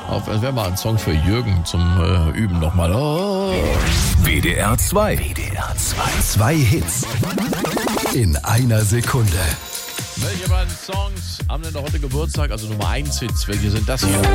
Es wäre mal ein Song für Jürgen zum Üben nochmal. Oh. WDR 2. WDR 2. 2 Hits in einer Sekunde. Welche beiden Songs haben denn heute Geburtstag? Also Nummer 1 Hits. Welche sind das hier?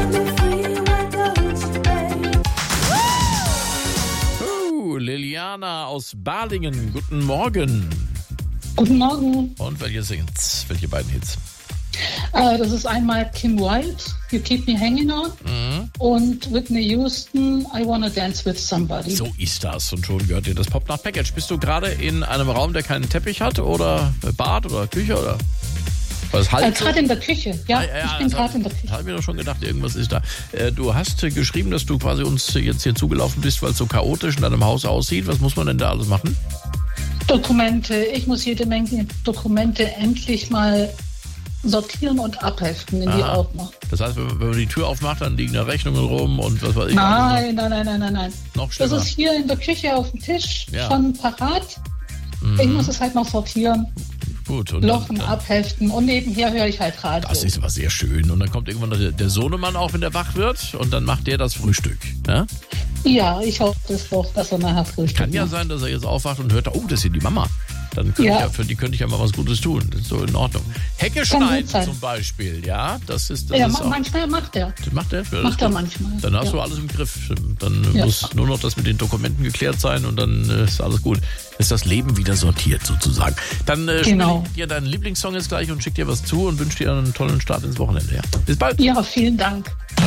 Liliana aus Balingen. Guten Morgen. Guten Morgen. Und welche sind's? Welche beiden Hits? Das ist einmal Kim Wilde, You Keep Me Hanging On, und Whitney Houston, I Wanna Dance With Somebody. So ist das. Und schon gehört dir das Pop-Nacht-Package. Bist du gerade in einem Raum, der keinen Teppich hat? Oder Bad oder Küche? Oder? Gerade in der Küche. Ja, ich bin gerade in der Küche. Habe ich mir doch schon gedacht, irgendwas ist da. Du hast geschrieben, dass du quasi uns jetzt hier zugelaufen bist, weil es so chaotisch in deinem Haus aussieht. Was muss man denn da alles machen? Dokumente. Ich muss jede Menge Dokumente endlich mal sortieren und abheften in die Ordner. Das heißt, wenn man die Tür aufmacht, dann liegen da Rechnungen rum und was weiß ich. Nein. Noch schlimmer. Das ist hier in der Küche auf dem Tisch schon parat. Ich muss es halt noch sortieren. Gut. Und Lochen, abheften und nebenher höre ich halt Radio. Das ist aber sehr schön. Und dann kommt irgendwann der Sohnemann auch, wenn der wach wird, und dann macht der das Frühstück. Ja, ja, ich hoffe das doch, dass er nachher Frühstück Kann ja sein, dass er jetzt aufwacht und hört, das ist hier die Mama. Dann für die könnte ich ja mal was Gutes tun. Das ist so in Ordnung. Hecke schneiden zum Beispiel, ja. Das ist manchmal macht er. Macht er? Ja, macht er manchmal. Dann hast du alles im Griff. Dann muss nur noch das mit den Dokumenten geklärt sein und dann ist alles gut. Ist das Leben wieder sortiert sozusagen. Dann spiele ich dir deinen Lieblingssong jetzt gleich und schick dir was zu und wünsche dir einen tollen Start ins Wochenende. Ja. Bis bald. Ja, vielen Dank.